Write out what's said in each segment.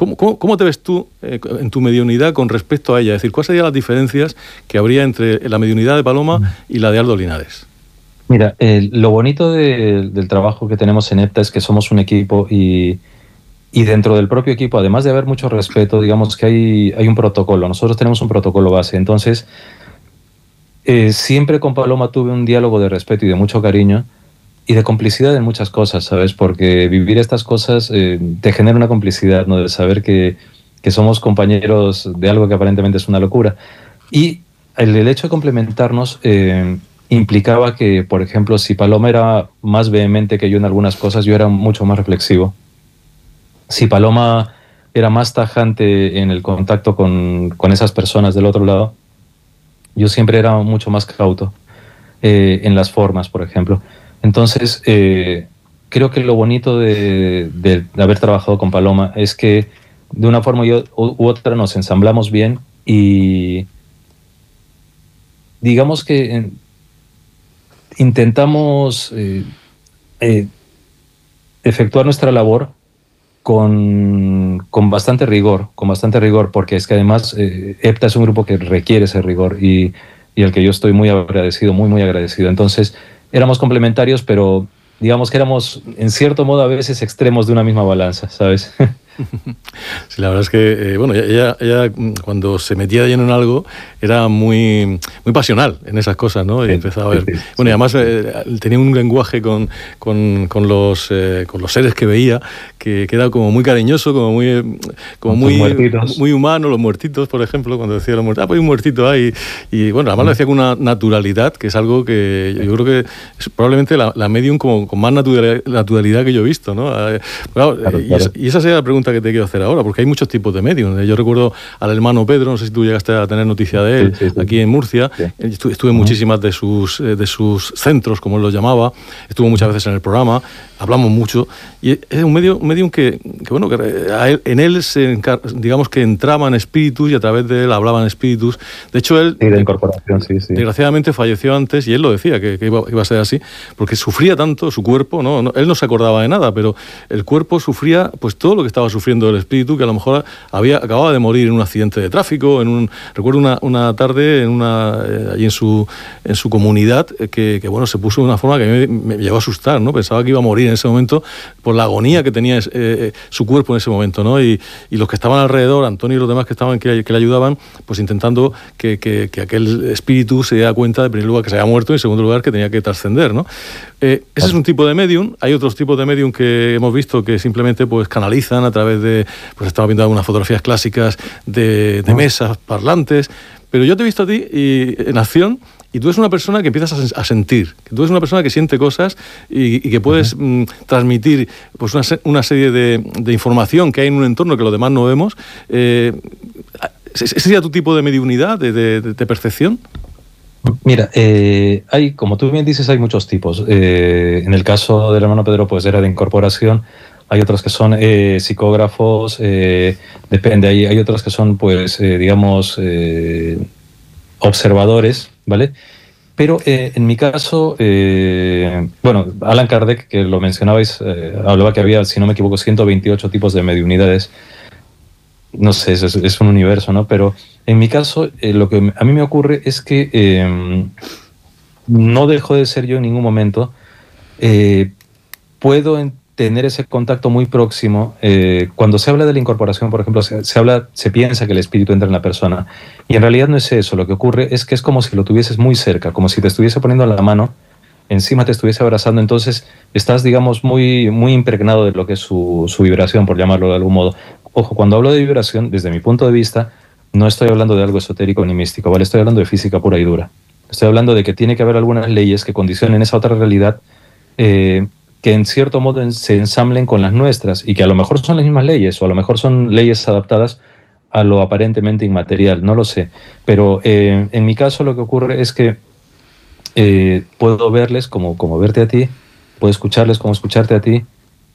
¿Cómo te ves tú en tu mediunidad con respecto a ella? Es decir, ¿cuáles serían las diferencias que habría entre la mediunidad de Paloma y la de Aldo Linares? Mira, lo bonito del trabajo que tenemos en EPTA es que somos un equipo y dentro del propio equipo, además de haber mucho respeto, digamos que hay un protocolo. Nosotros tenemos un protocolo base. Entonces, siempre con Paloma tuve un diálogo de respeto y de mucho cariño y de complicidad en muchas cosas, ¿sabes? Porque vivir estas cosas te genera una complicidad, ¿no? De saber que somos compañeros de algo que aparentemente es una locura. Y el hecho de complementarnos implicaba que, por ejemplo, si Paloma era más vehemente que yo en algunas cosas, yo era mucho más reflexivo. Si Paloma era más tajante en el contacto con esas personas del otro lado, yo siempre era mucho más cauto en las formas, por ejemplo. Entonces, creo que lo bonito de haber trabajado con Paloma es que de una forma u otra nos ensamblamos bien y digamos que intentamos efectuar nuestra labor con bastante rigor, porque es que además EPTA es un grupo que requiere ese rigor y al que yo estoy muy agradecido, muy agradecido. Entonces, éramos complementarios, pero digamos que éramos, en cierto modo, a veces extremos de una misma balanza, ¿sabes? Sí, la verdad es que, bueno, ella cuando se metía lleno en algo era muy pasional en esas cosas, ¿no? Y empezaba a ver... Bueno, y además tenía un lenguaje con los seres que veía que era como muy cariñoso, como muy humano, los muertitos, por ejemplo, cuando decía los muertitos, pues hay un muertito ahí. Y bueno, además lo decía con una naturalidad, que es algo que yo creo que es probablemente la medium con más naturalidad que yo he visto, ¿no? Claro. Y esa sería la pregunta que te quiero hacer ahora, porque hay muchos tipos de medium. Yo recuerdo al hermano Pedro, no sé si tú llegaste a tener noticia de él, sí. Aquí en Murcia. Sí. Estuve en muchísimas de sus centros, como él los llamaba. Estuvo muchas veces en el programa, hablamos mucho. Y es un medium que bueno, en él digamos que entraban espíritus y a través de él hablaban espíritus. De hecho, él... Sí, de incorporación, sí. Desgraciadamente falleció antes y él lo decía, que iba a ser así, porque sufría tanto su cuerpo, ¿no? Él no se acordaba de nada, pero el cuerpo sufría pues todo lo que estaba sufriendo el espíritu, que a lo mejor acababa de morir en un accidente de tráfico. Recuerdo una tarde allí en su comunidad que bueno, se puso de una forma que me llegó a asustar, ¿no? Pensaba que iba a morir en ese momento por la agonía que tenía su cuerpo en ese momento, ¿no? Y los que estaban alrededor, Antonio y los demás que le ayudaban, pues intentando que aquel espíritu se diera cuenta, de primer lugar, que se había muerto y en segundo lugar que tenía que trascender, ¿no? Ese es un tipo de medium. Hay otros tipos de medium que hemos visto que simplemente pues canalizan a través de, pues estamos viendo algunas fotografías clásicas de mesas parlantes, pero yo te he visto a ti en acción y tú eres una persona que empiezas a sentir, que tú eres una persona que siente cosas y que puedes transmitir pues una serie de información que hay en un entorno que los demás no vemos. ¿Ese sería tu tipo de mediunidad, de percepción? Mira, como tú bien dices, hay muchos tipos. En el caso del hermano Pedro, pues era de incorporación. Hay otros que son psicógrafos, depende. Hay otros que son, pues, digamos, observadores, ¿vale? Pero en mi caso, bueno, Allan Kardec, que lo mencionabais, hablaba que había, si no me equivoco, 128 tipos de mediunidades. No sé, es un universo, ¿no? Pero en mi caso, lo que a mí me ocurre es que no dejo de ser yo en ningún momento. Puedo tener ese contacto muy próximo. Cuando se habla de la incorporación, por ejemplo, se piensa que el espíritu entra en la persona. Y en realidad no es eso. Lo que ocurre es que es como si lo tuvieses muy cerca, como si te estuviese poniendo la mano, encima te estuviese abrazando. Entonces estás, digamos, muy impregnado de lo que es su vibración, por llamarlo de algún modo. Ojo, cuando hablo de vibración, desde mi punto de vista, no estoy hablando de algo esotérico ni místico, ¿vale? Estoy hablando de física pura y dura. Estoy hablando de que tiene que haber algunas leyes que condicionen esa otra realidad que en cierto modo se ensamblen con las nuestras y que a lo mejor son las mismas leyes o a lo mejor son leyes adaptadas a lo aparentemente inmaterial, no lo sé. Pero en mi caso lo que ocurre es que puedo verles como verte a ti, puedo escucharles como escucharte a ti,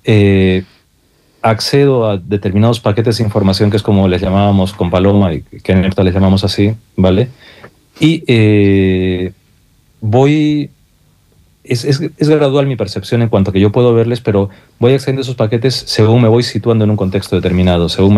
accedo a determinados paquetes de información que es como les llamábamos con Paloma y que en EPTA les llamamos así, ¿vale? Y voy... Es gradual mi percepción en cuanto a que yo puedo verles, pero voy accediendo a esos paquetes según me voy situando en un contexto determinado, según